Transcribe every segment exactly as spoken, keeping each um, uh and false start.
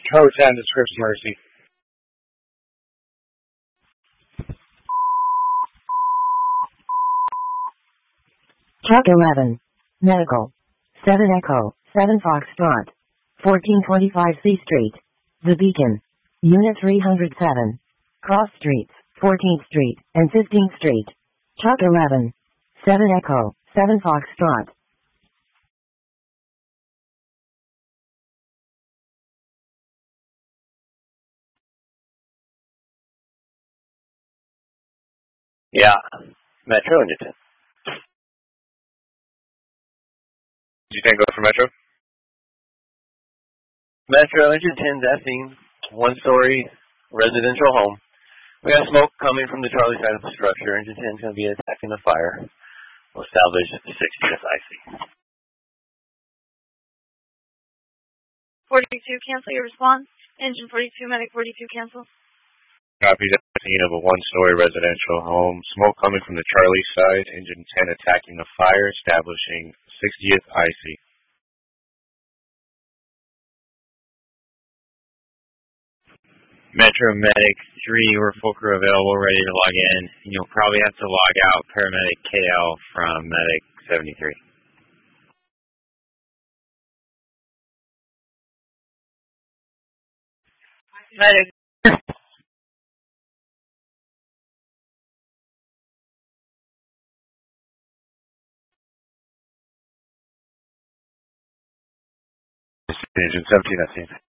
Charlie ten, description Mercy. Truck eleven. Medical. seven Echo, seven Foxtrot. fourteen twenty-five C Street. The Beacon. Unit three hundred seven. Cross Streets, fourteenth Street, and fifteenth Street. Truck eleven. seven Echo, seven Foxtrot. Yeah. Metro Engine ten. Engine ten, go for Metro. Metro Engine ten's at scene. One-story residential home. We have smoke coming from the Charlie side of the structure. Engine ten's going to be attacking the fire. We'll establish sixtieth I C. forty-two, cancel your response. Engine forty-two, medic forty-two, cancel. Copy that. Scene of a one-story residential home. Smoke coming from the Charlie side. Engine ten attacking the fire, establishing sixtieth I C. Metro Medic three, we're full crew available, ready to log in. You'll probably have to log out Paramedic K L from Medic seventy-three. Medic. Engine seventeen at scene.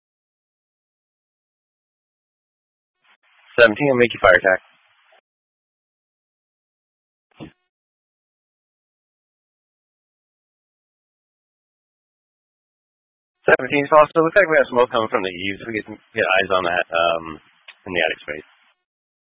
seventeen will make you fire attack. seventeen, so also looks like we have smoke coming from the eaves. We get, get eyes on that um, in the attic space.